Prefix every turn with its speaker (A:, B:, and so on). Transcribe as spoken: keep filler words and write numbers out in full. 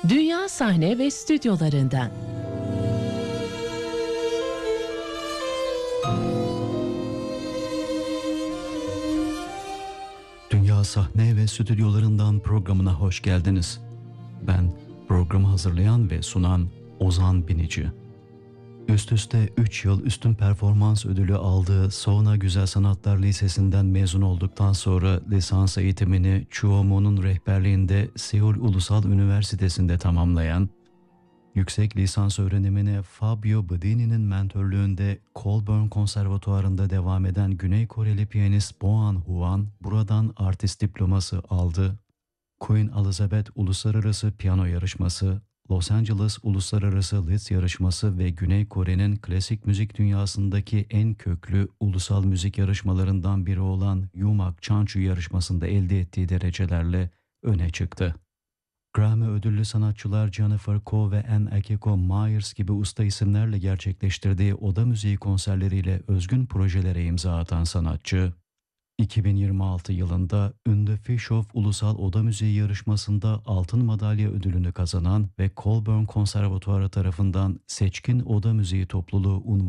A: Dünya Sahne ve Stüdyolarından.
B: Dünya Sahne ve Stüdyolarından programına hoş geldiniz. Ben programı hazırlayan ve sunan Ozan Binici. Üst üste üç yıl üstün performans ödülü aldığı Seouna Güzel Sanatlar Lisesi'nden mezun olduktan sonra lisans eğitimini Chuomo'nun rehberliğinde Seul Ulusal Üniversitesi'nde tamamlayan, yüksek lisans öğrenimine Fabio Bedini'nin mentörlüğünde Colburn Konservatuarı'nda devam eden Güney Koreli piyanist Boan Hwan buradan artist diploması aldı. Queen Elizabeth Uluslararası Piyano Yarışması, Los Angeles Uluslararası Liz Yarışması ve Güney Kore'nin klasik müzik dünyasındaki en köklü ulusal müzik yarışmalarından biri olan Yumak Chanchu yarışmasında elde ettiği derecelerle öne çıktı. Grammy ödüllü sanatçılar Jennifer Coe ve Anne Akiko Myers gibi usta isimlerle gerçekleştirdiği oda müziği konserleriyle özgün projelere imza atan sanatçı, iki bin yirmi altı yılında ünlü Fischoff Ulusal Oda Müziği Yarışması'nda altın madalya ödülünü kazanan ve Colburn Konservatuarı tarafından Seçkin Oda Müziği Topluluğu unvanı